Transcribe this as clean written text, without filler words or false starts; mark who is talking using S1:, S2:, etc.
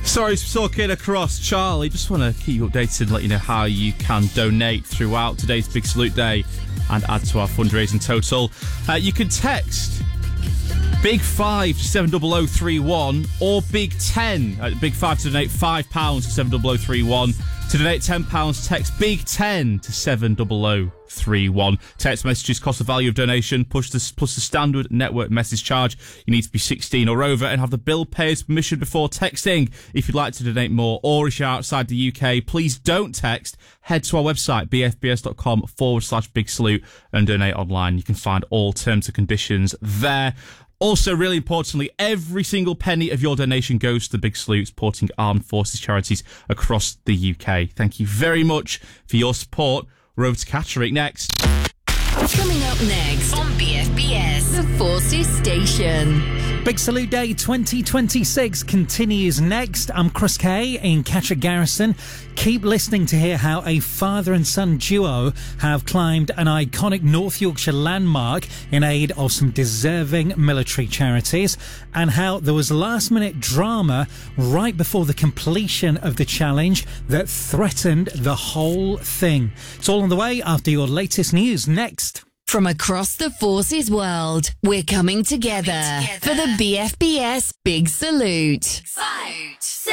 S1: Sorry, talking across. Charlie, just want to keep you updated and let you know how you can donate throughout today's Big Salute Day and add to our fundraising total. You can text Big 5 to 70031 or Big 10. Big 5 to donate £5 to 70031. To donate £10, text Big 10 to 70031. Text messages cost the value of donation plus the standard network message charge. You need to be 16 or over and have the bill payer's permission before texting. If you'd like to donate more or if you're outside the UK, please don't text. Head to our website, bfbs.com/big salute and donate online. You can find all terms and conditions there. Also, really importantly, every single penny of your donation goes to the Big Salute, supporting armed forces charities across the UK. Thank you very much for your support. We're over to Catterick next.
S2: Coming up next on BFBS, the Forces Station.
S3: Big Salute Day 2026 continues next. I'm Chris Kay in Catterick Garrison. Keep listening to hear how a father and son duo have climbed an iconic North Yorkshire landmark in aid of some deserving military charities, and how there was last-minute drama right before the completion of the challenge that threatened the whole thing. It's all on the way after your latest news next.
S2: From across the Forces world, we're coming together for the BFBS Big Salute. 5, 6